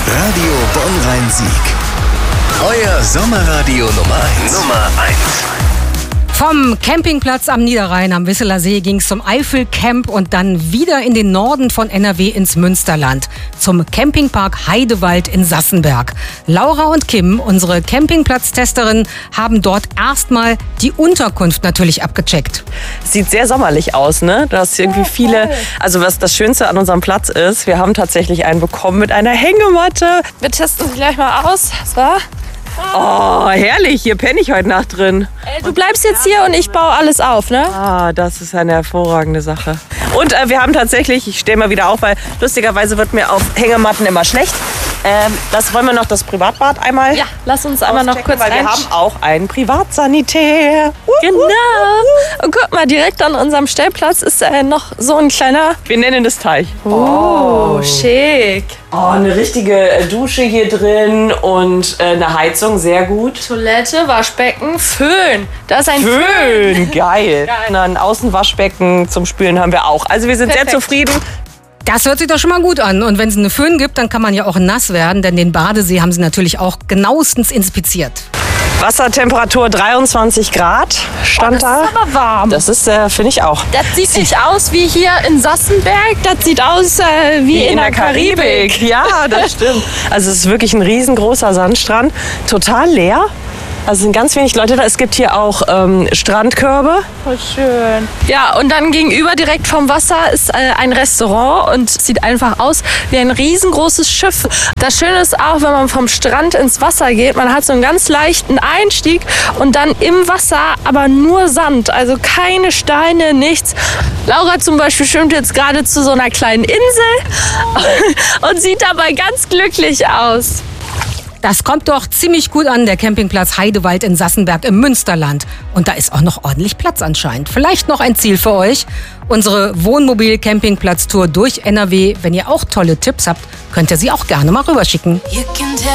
Radio Bonn-Rhein-Sieg. Euer Sommerradio Nummer 1. Vom Campingplatz am Niederrhein am Wisseler See ging es zum Eifelcamp und dann wieder in den Norden von NRW ins Münsterland, zum Campingpark Heidewald in Sassenberg. Laura und Kim, unsere Campingplatztesterinnen, haben dort erstmal die Unterkunft natürlich abgecheckt. Sieht sehr sommerlich aus, ne? Da ist irgendwie viele, also was das Schönste an unserem Platz ist, wir haben tatsächlich einen bekommen mit einer Hängematte. Wir testen sie gleich mal aus. So. Oh, herrlich, hier penne ich heute Nacht drin. Du bleibst jetzt hier und ich baue alles auf, ne? Ah, das ist eine hervorragende Sache. Und wir haben tatsächlich, ich stehe mal wieder auf, weil lustigerweise wird mir auf Hängematten immer schlecht. Das wollen wir noch, das Privatbad einmal. Ja, lass uns einmal noch kurz weil wir haben auch einen Privatsanitär. Genau. Und guck mal, direkt an unserem Stellplatz ist noch so ein kleiner... Wir nennen das Teich. Oh, schick. Oh, eine richtige Dusche hier drin und eine Heizung, sehr gut. Toilette, Waschbecken, Föhn. Da ist ein Föhn, geil. Ein Außenwaschbecken zum Spülen haben wir auch. Also wir sind sehr zufrieden. Das hört sich doch schon mal gut an. Und wenn es eine Föhn gibt, dann kann man ja auch nass werden, denn den Badesee haben sie natürlich auch genauestens inspiziert. Wassertemperatur 23 Grad stand da. Das ist aber warm. Das ist, finde ich auch. Das sieht nicht aus wie hier in Sassenberg, das sieht aus wie in der Karibik. Ja, das stimmt. Also es ist wirklich ein riesengroßer Sandstrand, total leer. Also sind ganz wenig Leute da. Es gibt hier auch Strandkörbe. Voll schön. Ja, und dann gegenüber direkt vom Wasser ist ein Restaurant und sieht einfach aus wie ein riesengroßes Schiff. Das Schöne ist auch, wenn man vom Strand ins Wasser geht, man hat so einen ganz leichten Einstieg und dann im Wasser aber nur Sand, also keine Steine, nichts. Laura zum Beispiel schwimmt jetzt gerade zu so einer kleinen Insel und sieht dabei ganz glücklich aus. Das kommt doch ziemlich gut an, der Campingplatz Heidewald in Sassenberg im Münsterland. Und da ist auch noch ordentlich Platz anscheinend. Vielleicht noch ein Ziel für euch. Unsere Wohnmobil-Campingplatz-Tour durch NRW. Wenn ihr auch tolle Tipps habt, könnt ihr sie auch gerne mal rüberschicken.